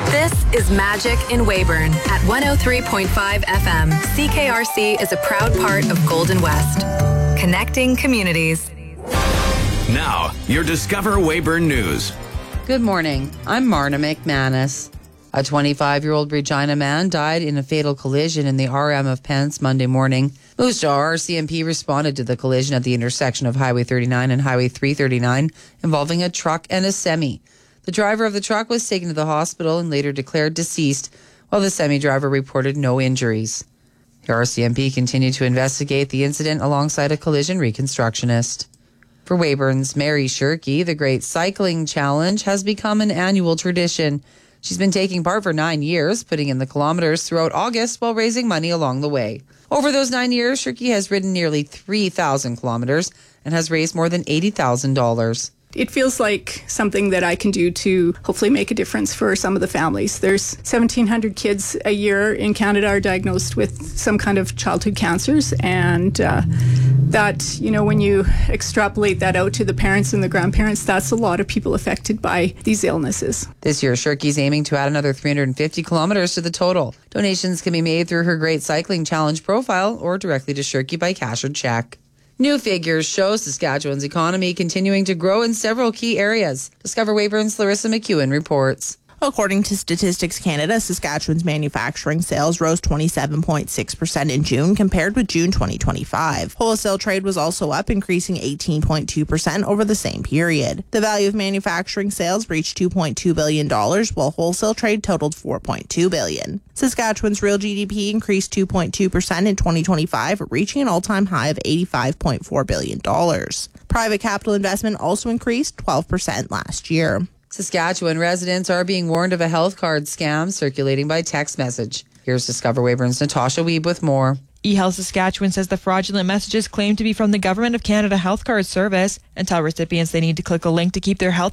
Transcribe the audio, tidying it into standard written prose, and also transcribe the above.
This is Magic in Weyburn at 103.5 FM. CKRC is a proud part of Golden West. Connecting communities. Now, your Discover Weyburn News. Good morning. I'm Marna McManus. A 25-year-old Regina man died in a fatal collision in the RM of Pence Monday morning. Moose Jaw RCMP responded to the collision at the intersection of Highway 39 and Highway 339 involving a truck and a semi. The driver of the truck was taken to the hospital and later declared deceased, while the semi driver reported no injuries. The RCMP continued to investigate the incident alongside a collision reconstructionist. For Weyburn's Mary Shirky, the Great Cycling Challenge has become an annual tradition. She's been taking part for 9 years, putting in the kilometers throughout August while raising money along the way. Over those 9 years, Shirky has ridden nearly 3,000 kilometers and has raised more than $80,000. It feels like something that I can do to hopefully make a difference for some of the families. There's 1,700 kids a year in Canada are diagnosed with some kind of childhood cancers, and that, when you extrapolate that out to the parents and the grandparents, that's a lot of people affected by these illnesses. This year, Shirky's aiming to add another 350 kilometers to the total. Donations can be made through her Great Cycling Challenge profile or directly to Shirky by cash or check. New figures show Saskatchewan's economy continuing to grow in several key areas. Discover Weyburn's Larissa McEwen reports. According to Statistics Canada, Saskatchewan's manufacturing sales rose 27.6% in June compared with June 2025. Wholesale trade was also up, increasing 18.2% over the same period. The value of manufacturing sales reached $2.2 billion, while wholesale trade totaled $4.2 billion. Saskatchewan's real GDP increased 2.2% in 2025, reaching an all-time high of $85.4 billion. Private capital investment also increased 12% last year. Saskatchewan residents are being warned of a health card scam circulating by text message. Here's Discover Weyburn's Natasha Wiebe with more. eHealth Saskatchewan says the fraudulent messages claim to be from the Government of Canada Health Card Service and tell recipients they need to click a link to keep their health